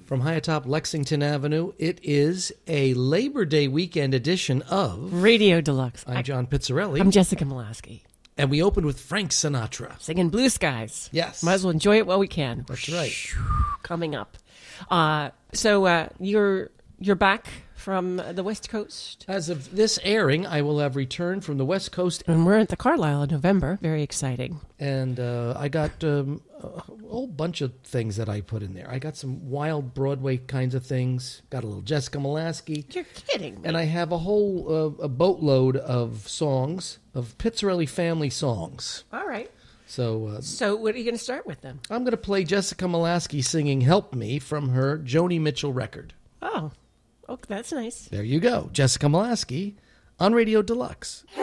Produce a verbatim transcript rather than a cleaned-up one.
from high atop Lexington Avenue. It is a Labor Day weekend edition of Radio Deluxe. I'm John Pizzarelli. I'm Jessica Molaski. And we opened with Frank Sinatra. Singing Blue Skies. Yes. Might as well enjoy it while we can. That's right. Coming up. Uh, so uh, you're you're back from the West Coast? As of this airing, I will have returned from the West Coast. And we're at the Carlisle in November. Very exciting. And uh, I got um, a whole bunch of things that I put in there. I got some wild Broadway kinds of things. Got a little Jessica Molaski. You're kidding me. And I have a whole uh, a boatload of songs, of Pizzarelli family songs. All right. So, uh, so what are you going to start with then? I'm going to play Jessica Molaski singing Help Me from her Joni Mitchell record. Oh, oh, that's nice. There you go. Jessica Molaski on Radio Deluxe.